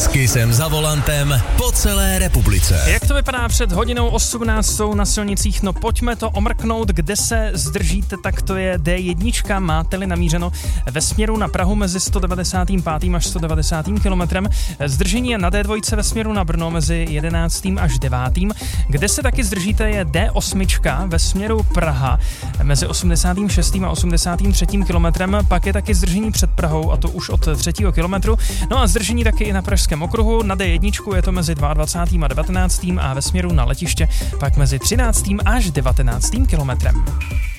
S Kissem za volantem po celé republice. Jak to vypadá před hodinou 18 na silnicích? No pojďme to omrknout, kde se zdržíte, tak to je D1, máte-li namířeno ve směru na Prahu mezi 195. až 190. kilometrem. Zdržení je na D2 ve směru na Brno mezi 11. až 9. Kde se taky zdržíte je D8 ve směru Praha mezi 86. a 83. kilometrem. Pak je taky zdržení před Prahou, a to už od 3. kilometru. No a zdržení taky i na Pražském okruhu. Na D1 je to mezi 22. a 19. a ve směru na letiště pak mezi 13. až 19. kilometrem.